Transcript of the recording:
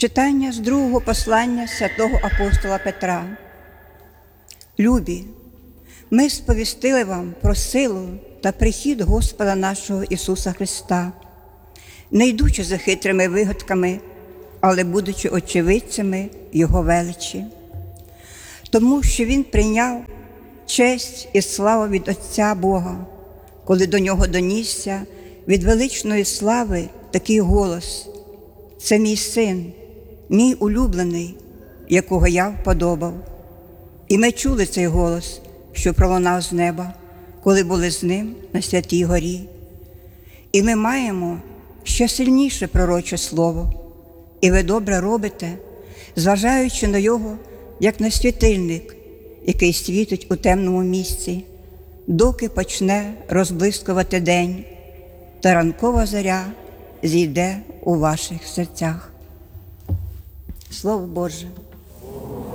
Читання з другого послання святого апостола Петра. Любі, ми сповістили вам про силу та прихід Господа нашого Ісуса Христа, не йдучи за хитрими вигадками, але будучи очевидцями Його величі. Тому що Він прийняв честь і славу від Отця Бога, коли до Нього донісся від величної слави такий голос: «Це мій Син, мій улюблений, якого я вподобав». І ми чули цей голос, що пролунав з неба, коли були з Ним на Святій горі. І ми маємо ще сильніше пророче слово, і ви добре робите, зважаючи на його, як на світильник, який світить у темному місці, доки почне розблискувати день, та ранкова зоря зійде у ваших серцях. Слово Боже.